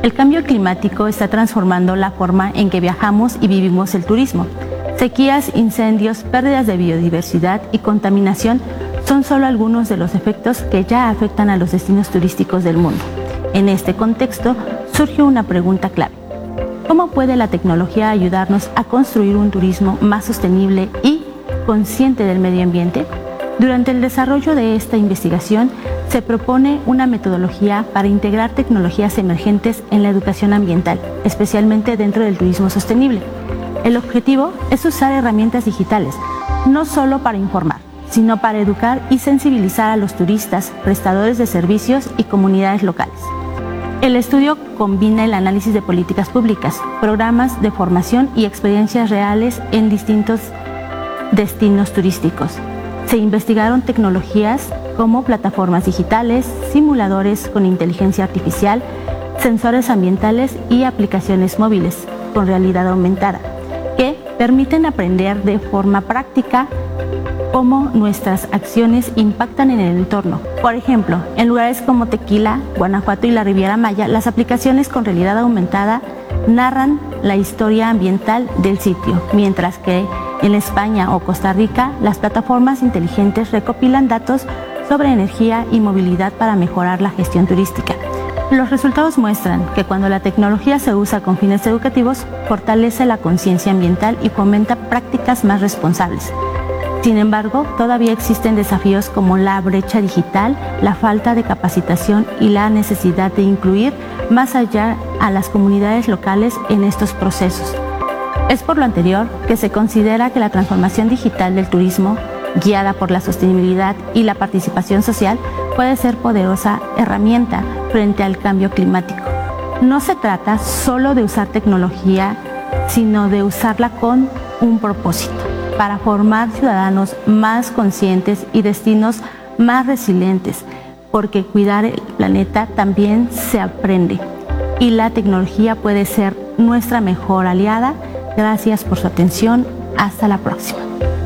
El cambio climático está transformando la forma en que viajamos y vivimos el turismo. Sequías, incendios, pérdidas de biodiversidad y contaminación son solo algunos de los efectos que ya afectan a los destinos turísticos del mundo. En este contexto, surge una pregunta clave. ¿Cómo puede la tecnología ayudarnos a construir un turismo más sostenible y consciente del medio ambiente? Durante el desarrollo de esta investigación, se propone una metodología para integrar tecnologías emergentes en la educación ambiental, especialmente dentro del turismo sostenible. El objetivo es usar herramientas digitales, no solo para informar, sino para educar y sensibilizar a los turistas, prestadores de servicios y comunidades locales. El estudio combina el análisis de políticas públicas, programas de formación y experiencias reales en distintos destinos turísticos. Se investigaron tecnologías como plataformas digitales, simuladores con inteligencia artificial, sensores ambientales y aplicaciones móviles con realidad aumentada, que permiten aprender de forma práctica cómo nuestras acciones impactan en el entorno. Por ejemplo, en lugares como Tequila, Guanajuato y la Riviera Maya, las aplicaciones con realidad aumentada narran la historia ambiental del sitio, mientras que en España o Costa Rica, las plataformas inteligentes recopilan datos sobre energía y movilidad para mejorar la gestión turística. Los resultados muestran que cuando la tecnología se usa con fines educativos, fortalece la conciencia ambiental y fomenta prácticas más responsables. Sin embargo, todavía existen desafíos como la brecha digital, la falta de capacitación y la necesidad de incluir más allá a las comunidades locales en estos procesos. Es por lo anterior que se considera que la transformación digital del turismo, guiada por la sostenibilidad y la participación social, puede ser poderosa herramienta frente al cambio climático. No se trata solo de usar tecnología, sino de usarla con un propósito, para formar ciudadanos más conscientes y destinos más resilientes, porque cuidar el planeta también se aprende y la tecnología puede ser nuestra mejor aliada. Gracias por su atención. Hasta la próxima.